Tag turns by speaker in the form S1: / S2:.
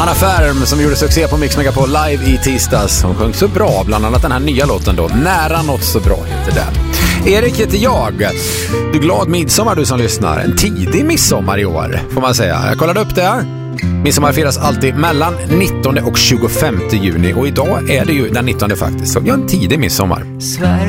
S1: Hanna Färm som gjorde succé på Mix Megapol live i tisdags. Hon sjöng så bra, bland annat den här nya låten då. Nära något så bra heter den. Erik heter jag. Du är glad midsommar du som lyssnar. En tidig midsommar i år får man säga. Jag kollade upp det. Midsommar firas alltid mellan 19 och 25 juni. Och idag är det ju den 19 faktiskt. Så vi har en tidig midsommar.
S2: Sverige